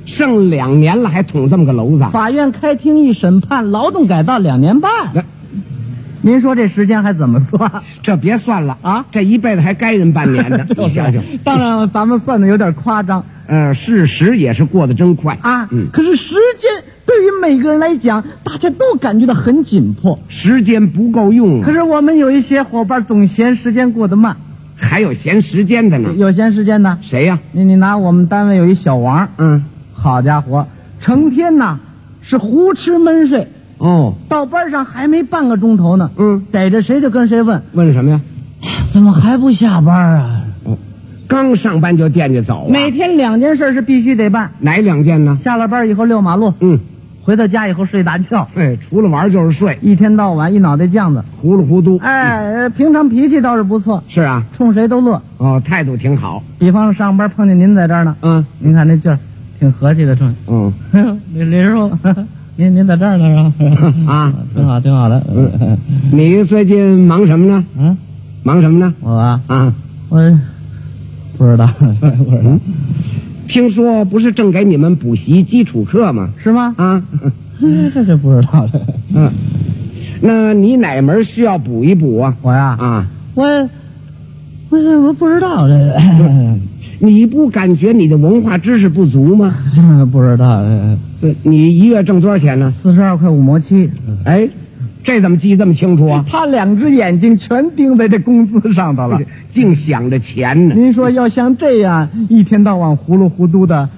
剩2年了还捅这么个篓子。 法院开庭一审判，劳动改造2年半。您说这时间还怎么算？ 这别算了啊， 这一辈子还该人半年的。你想想， 当然了，咱们算的有点夸张。 事实也是过得真快啊。可是时间对于每个人来讲，大家都感觉到很紧迫， 时间不够用。 可是我们有一些伙伴总嫌时间过得慢。 还有闲时间的呢？ 有闲时间的谁呀？ 你拿我们单位有一小王，好家伙，成天呐是胡吃闷睡。到班上还没半个钟头呢。逮着谁就跟谁问什么呀？ 怎么还不下班啊？ 刚上班就惦记走啊。 每天2件事是必须得办。 哪2件呢？ 下了班以后遛马路，回到家以后睡大觉。 除了玩就是睡， 一天到晚一脑袋犟子， 糊里糊涂。 平常脾气倒是不错。 是啊， 冲谁都乐。 态度挺好。 比方说上班碰见您在这儿呢，您看那劲儿，挺和气的冲。李师傅，您在这儿呢是吧？ 啊， 挺好的。 你最近忙什么呢？忙什么呢？ 我啊，我不知道。 听说不是正给你们补习基础课吗？ 是吗？这不知道了。 那你哪门需要补一补啊？ 我呀，我不知道这个。 你不感觉你的文化知识不足吗？ 不知道。 你1月挣多少钱呢 ？42块5毛7。 这怎么记这么清楚啊？ 他2只眼睛全盯在这工资上头了， 净想着钱呢。 您说要像这样一天到晚糊里糊涂的